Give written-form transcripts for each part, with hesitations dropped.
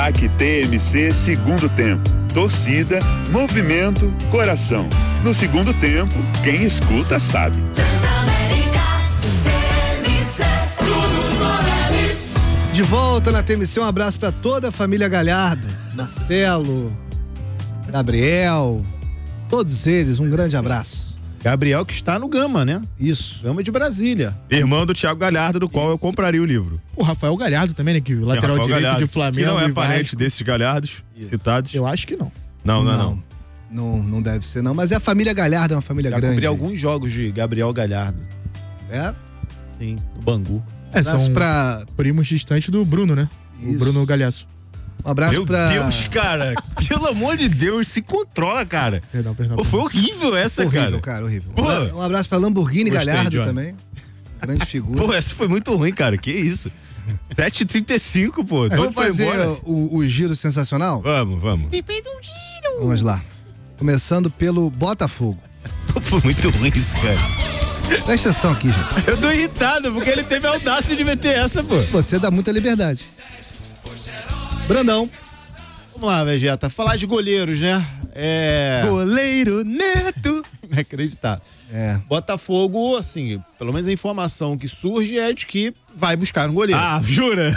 Aqui TMC segundo tempo. Torcida, movimento, coração. No segundo tempo, quem escuta sabe. De volta na TMC, um abraço para toda a família Galhardo. Marcelo, Gabriel, todos eles, um grande abraço. Gabriel que está no Gama, né? Isso. Gama de Brasília. Irmão do Thiago Galhardo, do qual eu compraria o livro. O Rafael Galhardo também, né? Que lateral direito Galhardo, de Flamengo. Que não é e parente Vasco. desses Galhardos citados. Eu acho que não. Não deve ser não, mas é a família Galhardo, é uma família grande. Já comprei alguns jogos de Gabriel Galhardo. É? Sim, no Bangu. São primos distantes do Bruno, né? Isso. O Bruno Galhaço. Um abraço Meu Deus, cara. Pelo amor de Deus, se controla, cara. Perdão. Pô, foi horrível essa, cara. Horrível. Pô. Um abraço pra Lamborghini Gostei, Galhardo Johnny. também. Grande figura. Pô, essa foi muito ruim, cara. Que isso? 7h35, pô. Vamos fazer o giro sensacional? Vamos. Me fez um giro. Vamos lá. Começando pelo Botafogo. Foi muito ruim isso, cara. Presta atenção aqui, gente. Eu tô irritado, porque ele teve a audácia de meter essa, pô. Você dá muita liberdade. Brandão. Vamos lá, Vegeta. Falar de goleiros, né? Goleiro Neto. Inacreditável. Botafogo, assim, pelo menos a informação que surge é de que vai buscar um goleiro. Ah, jura?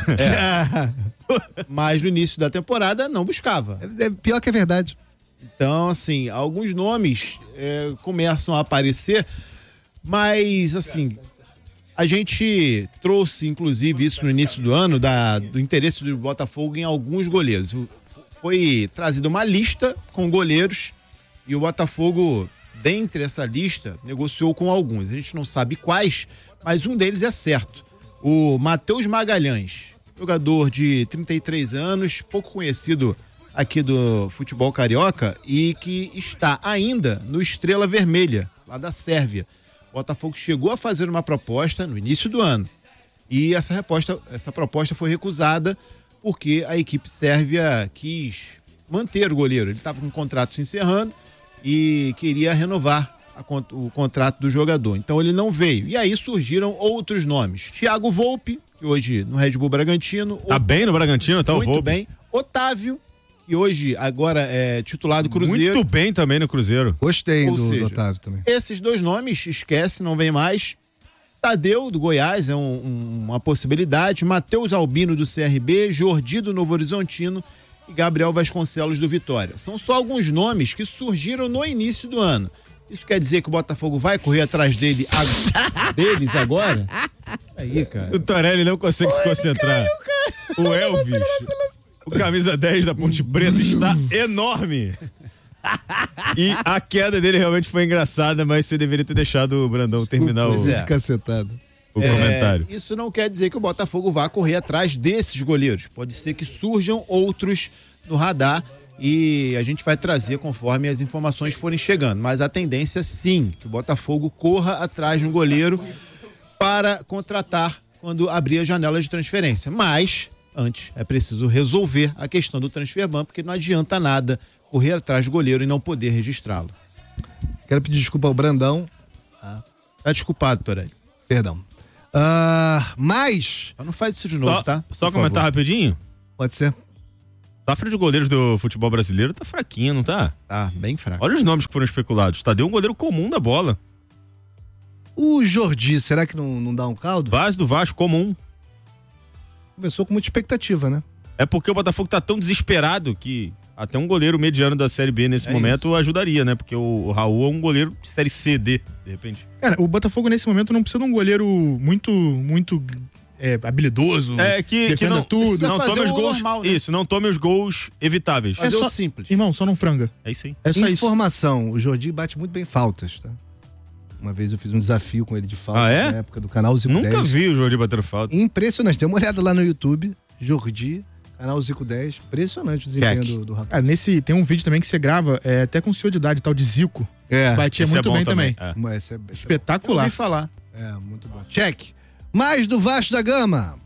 Mas no início da temporada não buscava. É pior que é verdade. Então, assim, alguns nomes começam a aparecer, mas, assim, a gente trouxe, inclusive, isso no início do ano, do interesse do Botafogo em alguns goleiros. Foi trazida uma lista com goleiros e o Botafogo, dentre essa lista, negociou com alguns. A gente não sabe quais, mas um deles é certo. O Matheus Magalhães, jogador de 33 anos, pouco conhecido aqui do futebol carioca e que está ainda no Estrela Vermelha, lá da Sérvia. O Botafogo chegou a fazer uma proposta no início do ano e essa proposta foi recusada porque a equipe sérvia quis manter o goleiro. Ele estava com o contrato se encerrando e queria renovar o contrato do jogador. Então ele não veio. E aí surgiram outros nomes. Thiago Volpe, que hoje no Red Bull Bragantino. Tá bem no Bragantino, tá o Volpe? Muito bem. Otávio, que hoje agora é titular do Cruzeiro. Muito bem também no Cruzeiro. Gostei do Otávio também. Esses dois nomes, esquece, não vem mais. Tadeu, do Goiás, é uma possibilidade. Matheus Albino, do CRB. Jordi, do Novo Horizontino. E Gabriel Vasconcelos, do Vitória. São só alguns nomes que surgiram no início do ano. Isso quer dizer que o Botafogo vai correr atrás deles agora? Aí, cara. O Torelli não consegue se concentrar. O Elvis, o camisa 10 da Ponte Preta, está enorme. E a queda dele realmente foi engraçada, mas você deveria ter deixado o Brandão terminar o comentário. Isso não quer dizer que o Botafogo vá correr atrás desses goleiros. Pode ser que surjam outros no radar e a gente vai trazer conforme as informações forem chegando. Mas a tendência, sim, que o Botafogo corra atrás de um goleiro para contratar quando abrir a janela de transferência. Mas, antes, é preciso resolver a questão do transferban, porque não adianta nada correr atrás do goleiro e não poder registrá-lo. Quero pedir desculpa ao Brandão. Tá desculpado, Torelli. Perdão. Mas... Não faz isso de novo, tá? Só comentar rapidinho? Pode ser. A safra de goleiros do futebol brasileiro tá fraquinha, não tá? Tá, bem fraco. Olha os nomes que foram especulados. Tadeu é um goleiro comum da bola. O Jordi, será que não dá um caldo? Base do Vasco, comum. Começou com muita expectativa, né? É porque o Botafogo tá tão desesperado que até um goleiro mediano da Série B nesse momento isso ajudaria, né? Porque o Raul é um goleiro de Série C, D, de repente. Cara, o Botafogo nesse momento não precisa de um goleiro muito habilidoso, defenda não, tudo. Não tome os gols, normal, né? Isso, não tome os gols evitáveis. Fazer o simples. Irmão, só não franga. É isso aí. É só Informação, o Jordi bate muito bem faltas, tá? Uma vez eu fiz um desafio com ele de falta na época do canal Zico 10. Nunca vi o Jordi batendo falta. Impressionante, tem uma olhada lá no YouTube, Jordi, canal Zico 10, impressionante o desempenho do rapaz. Tem um vídeo também que você grava até com o senhor de idade, tal de Zico. Batia muito bem também. Espetacular. Eu ouvi falar. Muito bom. Check. Mais do Vasco da Gama.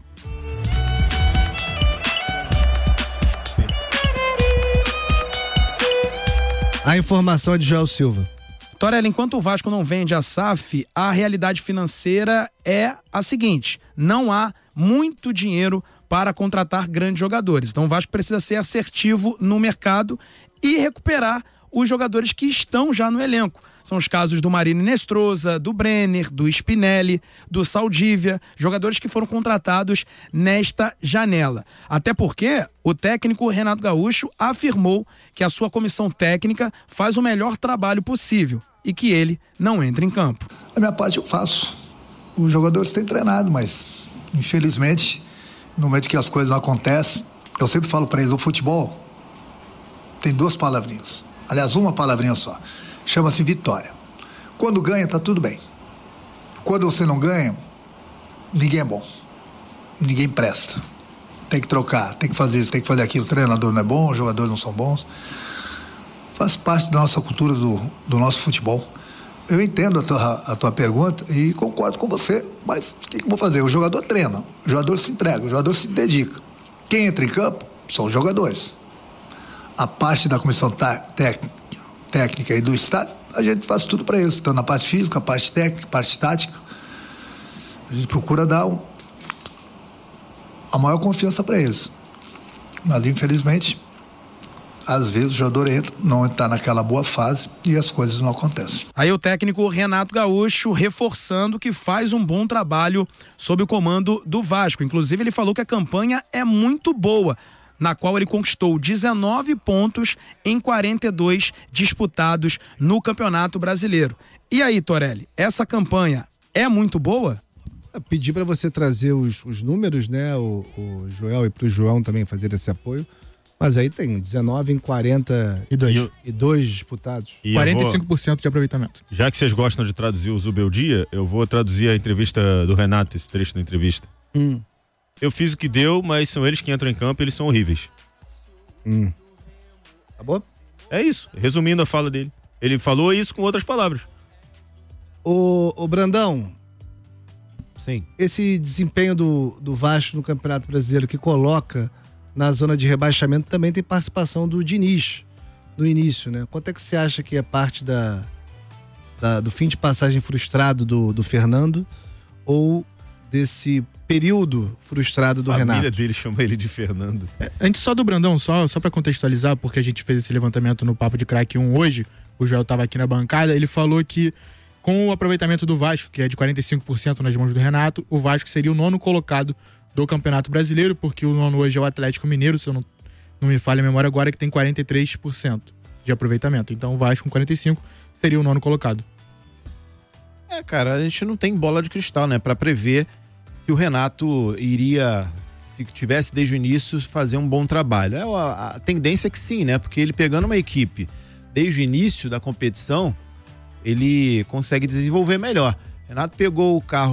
A informação é de Joel Silva. Torelli, enquanto o Vasco não vende a SAF, a realidade financeira é a seguinte: não há muito dinheiro para contratar grandes jogadores. Então o Vasco precisa ser assertivo no mercado e recuperar os jogadores que estão já no elenco. São os casos do Marinho Nestrosa, do Brenner, do Spinelli, do Saldívia, jogadores que foram contratados nesta janela. Até porque o técnico Renato Gaúcho afirmou que a sua comissão técnica faz o melhor trabalho possível e que ele não entra em campo. A minha parte eu faço. Os jogadores têm treinado, mas infelizmente, no momento que as coisas não acontecem, eu sempre falo para eles, o futebol tem 2 palavrinhas. Aliás, uma palavrinha só. Chama-se vitória. Quando ganha, tá tudo bem. Quando você não ganha, ninguém é bom. Ninguém presta. Tem que trocar, tem que fazer isso, tem que fazer aquilo. O treinador não é bom, os jogadores não são bons. Faz parte da nossa cultura, do nosso futebol. Eu entendo a tua pergunta e concordo com você, mas o que eu vou fazer? O jogador treina, o jogador se entrega, o jogador se dedica. Quem entra em campo são os jogadores. A parte da comissão técnica e do staff, a gente faz tudo para isso. Então, na parte física, a parte técnica, a parte tática, a gente procura dar a maior confiança para eles. Mas, infelizmente, às vezes o jogador entra, não está naquela boa fase e as coisas não acontecem. Aí o técnico Renato Gaúcho reforçando que faz um bom trabalho sob o comando do Vasco. Inclusive, ele falou que a campanha é muito boa, na qual ele conquistou 19 pontos em 42 disputados no Campeonato Brasileiro. E aí, Torelli, essa campanha é muito boa? Eu pedi para você trazer os números, né, o Joel, e pro João também fazer esse apoio, mas aí tem 19 em 42 disputados. E 45% de aproveitamento. Já que vocês gostam de traduzir o Zubeldia, eu vou traduzir a entrevista do Renato, esse trecho da entrevista. Eu fiz o que deu, mas são eles que entram em campo e eles são horríveis. Acabou? É isso, resumindo a fala dele. Ele falou isso com outras palavras. Ô Brandão. Sim. Esse desempenho do Vasco no Campeonato Brasileiro que coloca na zona de rebaixamento também tem participação do Diniz no início, né? Quanto é que você acha que é parte do fim de passagem frustrado do Fernando ou desse período frustrado do Renato? A família dele chama ele de Fernando. Antes só do Brandão, só pra contextualizar, porque a gente fez esse levantamento no Papo de Craque 1 hoje, o Joel tava aqui na bancada, ele falou que com o aproveitamento do Vasco, que é de 45% nas mãos do Renato, o Vasco seria o 9º colocado do Campeonato Brasileiro, porque o 9º hoje é o Atlético Mineiro, se eu não me falha a memória agora, que tem 43% de aproveitamento. Então o Vasco com 45% seria o 9º colocado. Cara, a gente não tem bola de cristal, né, pra prever se o Renato iria, se tivesse desde o início, fazer um bom trabalho. A tendência é que sim, né, porque ele pegando uma equipe desde o início da competição, ele consegue desenvolver melhor. Renato pegou o carro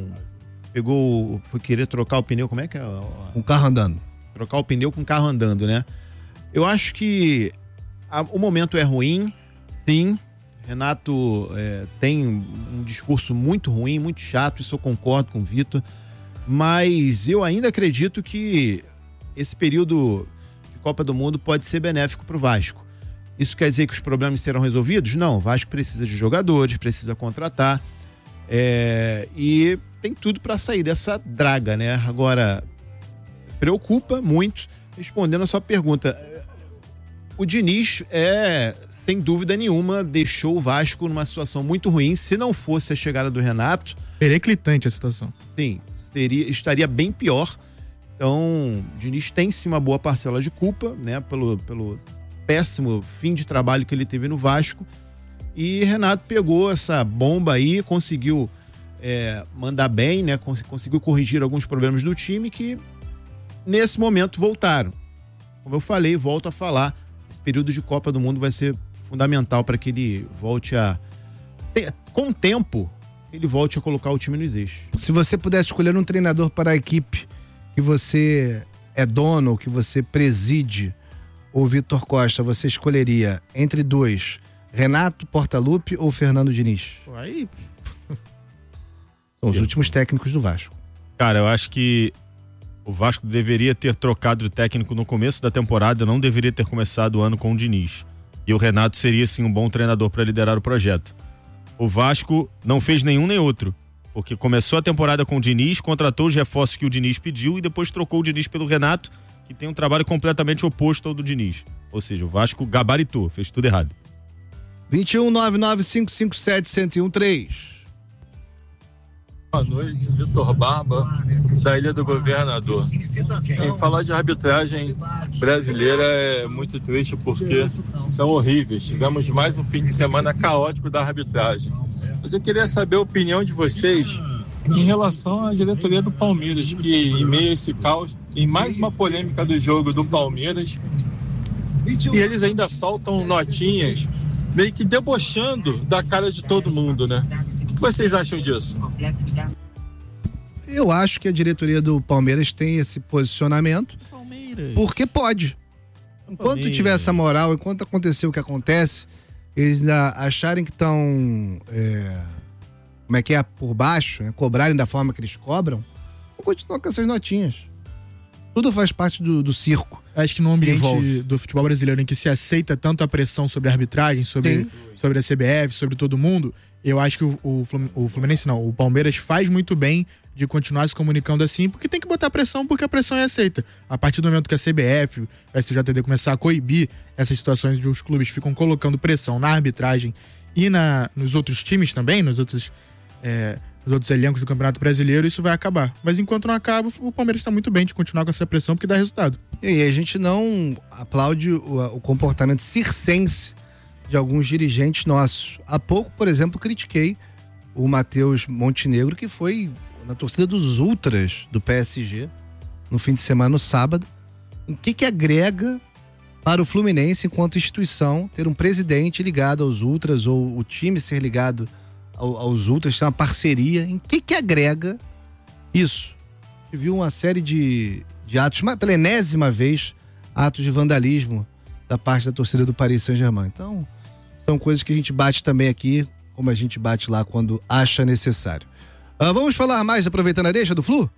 foi querer trocar o pneu, como é que é? Um carro andando. Trocar o pneu com o carro andando, né? Eu acho que o momento é ruim, sim. Renato tem um discurso muito ruim, muito chato, isso eu concordo com o Vitor, mas eu ainda acredito que esse período de Copa do Mundo pode ser benéfico para o Vasco. Isso quer dizer que os problemas serão resolvidos? Não, o Vasco precisa de jogadores, precisa contratar, e tem tudo para sair dessa draga, né? Agora, preocupa muito, respondendo a sua pergunta, o Diniz sem dúvida nenhuma, deixou o Vasco numa situação muito ruim. Se não fosse a chegada do Renato... Periclitante a situação. Sim, estaria bem pior. Então, o Diniz tem sim uma boa parcela de culpa, né? Pelo péssimo fim de trabalho que ele teve no Vasco. E Renato pegou essa bomba aí, conseguiu mandar bem, né? Conseguiu corrigir alguns problemas do time que, nesse momento, voltaram. Como eu falei, volto a falar, esse período de Copa do Mundo vai ser fundamental para que ele volte com o tempo, ele volte a colocar o time nos eixos. Se você pudesse escolher um treinador para a equipe que você é dono, que você preside, ou Vitor Costa, você escolheria entre dois, Renato Portaluppi ou Fernando Diniz? Aí... São os últimos técnicos do Vasco. Cara, eu acho que o Vasco deveria ter trocado de técnico no começo da temporada, não deveria ter começado o ano com o Diniz. E o Renato seria, sim, um bom treinador para liderar o projeto. O Vasco não fez nenhum nem outro, Porque começou a temporada com o Diniz, contratou os reforços que o Diniz pediu e depois trocou o Diniz pelo Renato, que tem um trabalho completamente oposto ao do Diniz. Ou seja, o Vasco gabaritou, fez tudo errado. 2199557113. Boa noite, Vitor Barba, da Ilha do Governador. Em falar de arbitragem brasileira é muito triste porque são horríveis. Tivemos mais um fim de semana caótico da arbitragem. Mas eu queria saber a opinião de vocês em relação à diretoria do Palmeiras, que em meio a esse caos, em mais uma polêmica do jogo do Palmeiras, e eles ainda soltam notinhas meio que debochando da cara de todo mundo, né? O que vocês acham disso? Eu acho que a diretoria do Palmeiras tem esse posicionamento porque pode. Enquanto tiver essa moral, enquanto acontecer o que acontece, eles ainda acharem que estão por baixo, né? Cobrarem da forma que eles cobram, vão continuar com essas notinhas. Tudo faz parte do circo. Acho que no ambiente do futebol brasileiro em que se aceita tanto a pressão sobre a arbitragem, sobre a CBF, sobre todo mundo, eu acho que o Fluminense não, o Palmeiras faz muito bem de continuar se comunicando assim, porque tem que botar pressão, porque a pressão é aceita. A partir do momento que a CBF, a STJD começar a coibir essas situações de os clubes ficam colocando pressão na arbitragem e nos outros times também, nos outros elencos do Campeonato Brasileiro, isso vai acabar. Mas enquanto não acaba, o Palmeiras está muito bem de continuar com essa pressão, porque dá resultado. E a gente não aplaude o comportamento circense de alguns dirigentes nossos. Há pouco, por exemplo, critiquei o Matheus Montenegro, que foi na torcida dos Ultras do PSG, no fim de semana, no sábado. O que agrega para o Fluminense, enquanto instituição, ter um presidente ligado aos Ultras, ou o time ser ligado aos Ultras, ter uma parceria? Em que agrega isso? A gente viu uma série de atos, pela enésima vez, atos de vandalismo da parte da torcida do Paris Saint-Germain. Então, são coisas que a gente bate também aqui, como a gente bate lá quando acha necessário. Vamos falar mais, aproveitando a deixa do Flu?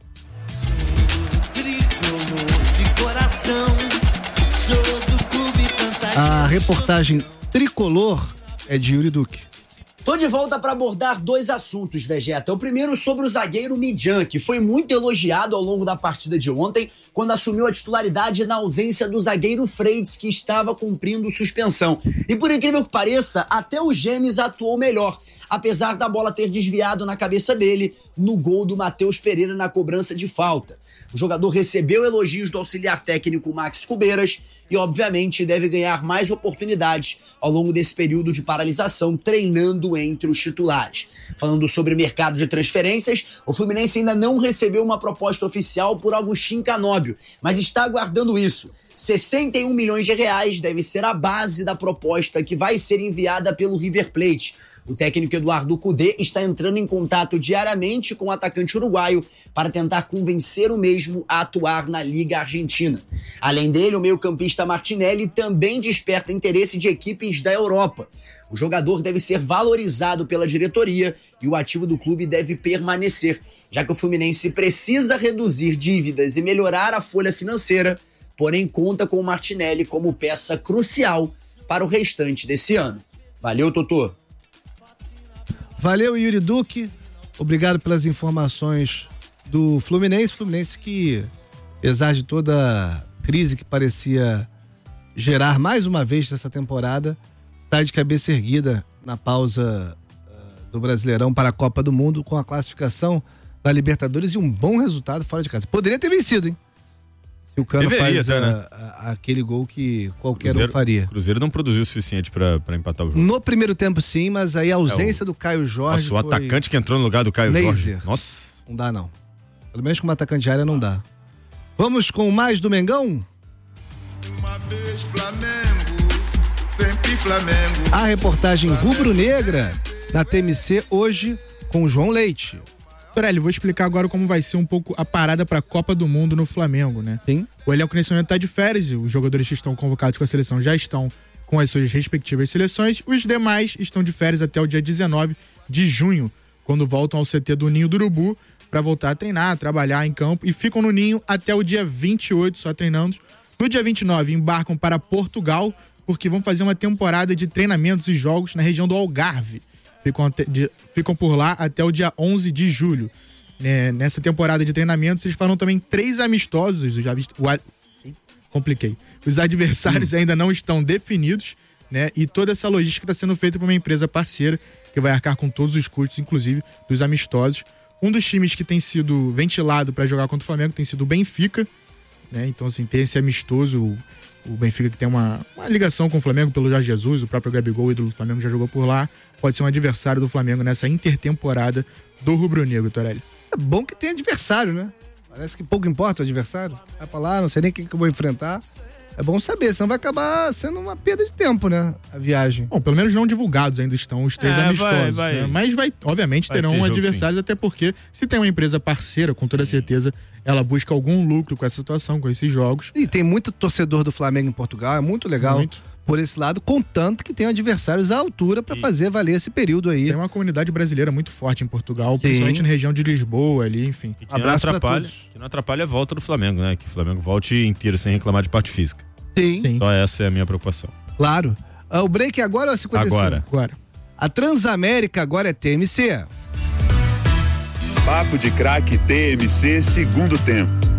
A reportagem tricolor é de Yuri Duque. Tô de volta para abordar dois assuntos, Vegeta. O primeiro sobre o zagueiro Midjan, que foi muito elogiado ao longo da partida de ontem, quando assumiu a titularidade na ausência do zagueiro Freitas, que estava cumprindo suspensão. E por incrível que pareça, até o Gêmeos atuou melhor, apesar da bola ter desviado na cabeça dele no gol do Matheus Pereira na cobrança de falta. O jogador recebeu elogios do auxiliar técnico Max Cubeiras e, obviamente, deve ganhar mais oportunidades ao longo desse período de paralisação, treinando entre os titulares. Falando sobre mercado de transferências, o Fluminense ainda não recebeu uma proposta oficial por Agustín Canóbio, mas está aguardando isso. 61 milhões de reais deve ser a base da proposta que vai ser enviada pelo River Plate. O técnico Eduardo Cudê está entrando em contato diariamente com o atacante uruguaio para tentar convencer o mesmo a atuar na Liga Argentina. Além dele, o meio-campista Martinelli também desperta interesse de equipes da Europa. O jogador deve ser valorizado pela diretoria e o ativo do clube deve permanecer, já que o Fluminense precisa reduzir dívidas e melhorar a folha financeira, porém conta com o Martinelli como peça crucial para o restante desse ano. Valeu, Totô! Valeu, Yuri Duque. Obrigado pelas informações do Fluminense. Fluminense que, apesar de toda a crise que parecia gerar mais uma vez nessa temporada, sai de cabeça erguida na pausa do Brasileirão para a Copa do Mundo, com a classificação da Libertadores e um bom resultado fora de casa. Poderia ter vencido, hein? Se o Cano faz aquele gol que qualquer um faria. O Cruzeiro não produziu o suficiente pra empatar o jogo. No primeiro tempo sim, mas aí a ausência do Caio Jorge. Nossa, o atacante que entrou no lugar do Caio Jorge. Nossa. Não dá não. Pelo menos como atacante de área não dá. Vamos com mais do Mengão? Uma vez Flamengo, sempre Flamengo. A reportagem rubro-negra na TMC hoje com o João Leite. Torelli, vou explicar agora como vai ser um pouco a parada para a Copa do Mundo no Flamengo, né? Sim. O elenco nesse momento tá de férias e os jogadores que estão convocados com a seleção já estão com as suas respectivas seleções. Os demais estão de férias até o dia 19 de junho, quando voltam ao CT do Ninho do Urubu para voltar a treinar, trabalhar em campo e ficam no Ninho até o dia 28 só treinando. No dia 29 embarcam para Portugal porque vão fazer uma temporada de treinamentos e jogos na região do Algarve. ficam por lá até o dia 11 de julho. Nessa temporada de treinamentos, eles farão também 3 amistosos. Compliquei. Os adversários ainda não estão definidos, né? E toda essa logística está sendo feita por uma empresa parceira que vai arcar com todos os custos, inclusive dos amistosos. Um dos times que tem sido ventilado para jogar contra o Flamengo tem sido o Benfica, né? Então, assim, tem esse amistoso, o Benfica que tem uma ligação com o Flamengo pelo Jorge Jesus, o próprio Gabigol, ídolo do Flamengo, já jogou por lá. Pode ser um adversário do Flamengo nessa intertemporada do rubro-negro, Torelli. É bom que tem adversário, né? Parece que pouco importa o adversário. Vai pra lá, não sei nem quem que eu vou enfrentar. É bom saber, senão vai acabar sendo uma perda de tempo, né? A viagem. Bom, pelo menos não divulgados ainda estão os 3 amistosos. Né? Mas obviamente terão adversários, até porque se tem uma empresa parceira, com toda certeza, ela busca algum lucro com essa situação, com esses jogos. E tem muito torcedor do Flamengo em Portugal, é muito legal. Por esse lado, contanto que tem adversários à altura para fazer valer esse período aí. Tem uma comunidade brasileira muito forte em Portugal, principalmente na região de Lisboa ali, enfim. E que abraço para todos. Que não atrapalha a volta do Flamengo, né? Que o Flamengo volte inteiro sem reclamar de parte física. Sim. Só essa é a minha preocupação. Claro. O break agora ou 55? Agora. A Transamérica agora é TMC. Papo de Craque TMC, segundo tempo.